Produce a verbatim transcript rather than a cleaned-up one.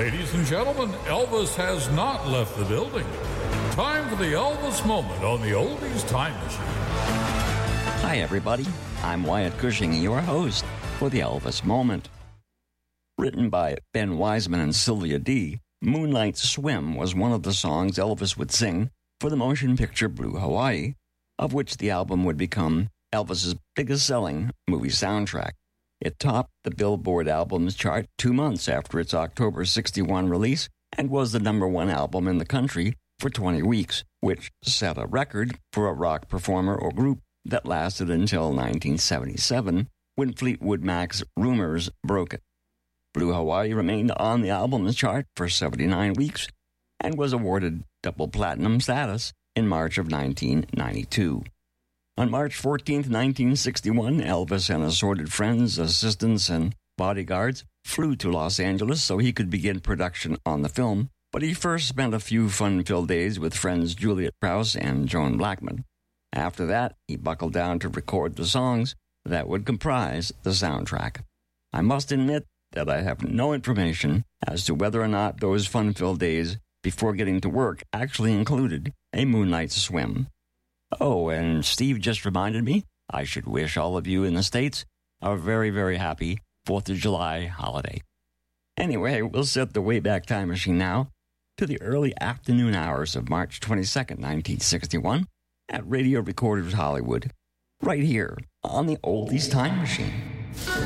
Ladies and gentlemen, Elvis has not left the building. Time for the Elvis Moment on the Oldies Time Machine. Hi, everybody. I'm Wyatt Cushing, your host for the Elvis Moment. Written by Ben Wiseman and Sylvia D., Moonlight Swim was one of the songs Elvis would sing for the motion picture Blue Hawaii, of which the album would become Elvis's biggest-selling movie soundtrack. It topped the Billboard Albums chart two months after its October sixty-one release and was the number one album in the country for twenty weeks, which set a record for a rock performer or group that lasted until nineteen seventy-seven, when Fleetwood Mac's Rumors broke it. Blue Hawaii remained on the albums chart for seventy-nine weeks and was awarded double platinum status in March of nineteen ninety-two. On March fourteenth, nineteen sixty-one, Elvis and assorted friends, assistants, and bodyguards flew to Los Angeles so he could begin production on the film, but he first spent a few fun-filled days with friends Juliet Prowse and Joan Blackman. After that, he buckled down to record the songs that would comprise the soundtrack. I must admit that I have no information as to whether or not those fun-filled days before getting to work actually included a moonlight swim. Oh, and Steve just reminded me I should wish all of you in the States a very, very happy fourth of July holiday. Anyway, we'll set the Wayback Time Machine now to the early afternoon hours of March twenty-second, nineteen sixty-one, at Radio Recorders Hollywood, right here on the Oldies Time Machine.